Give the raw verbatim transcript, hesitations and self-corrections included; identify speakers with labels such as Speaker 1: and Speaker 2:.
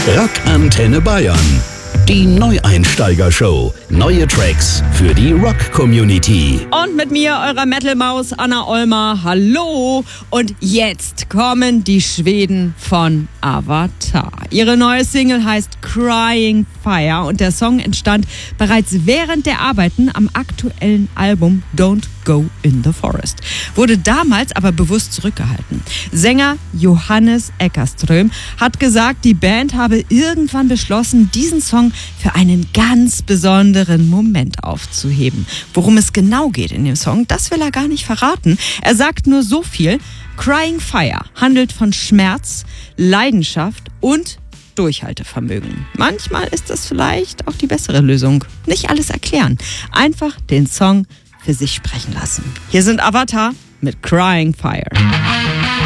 Speaker 1: Rock Antenne Bayern. Die Neueinsteiger-Show. Neue Tracks für die Rock-Community.
Speaker 2: Und mit mir, eurer Metal-Maus Anna Ollmer. Hallo! Und jetzt kommen die Schweden von Avatar. Ihre neue Single heißt Crying Fire und der Song entstand bereits während der Arbeiten am aktuellen Album Don't Go in the Forest. Wurde damals aber bewusst zurückgehalten. Sänger Johannes Eckerström hat gesagt, die Band habe irgendwann beschlossen, diesen Song für einen ganz besonderen Moment aufzuheben. Worum es genau geht in dem Song, das will er gar nicht verraten. Er sagt nur so viel: Crying Fire handelt von Schmerz, Leidenschaft und Durchhaltevermögen. Manchmal ist das vielleicht auch die bessere Lösung. Nicht alles erklären, einfach den Song für sich sprechen lassen. Hier sind Avatar mit Crying Fire.